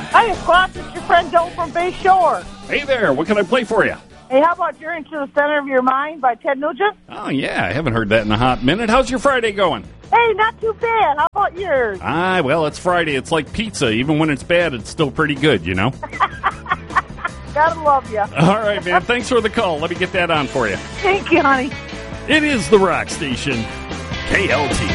Hi, Squatch. It's your friend Joe from Bay Shore. Hey there, what can I play for you? Hey, how about You're Into the Center of Your Mind by Ted Nugent? Oh, yeah, I haven't heard that in a hot minute. How's your Friday going? Hey, not too bad. How about yours? Well, it's Friday. It's like pizza. Even when it's bad, it's still pretty good, you know? Gotta love you. All right, man. Thanks for the call. Let me get that on for you. Thank you, honey. It is the Rock Station, KLT.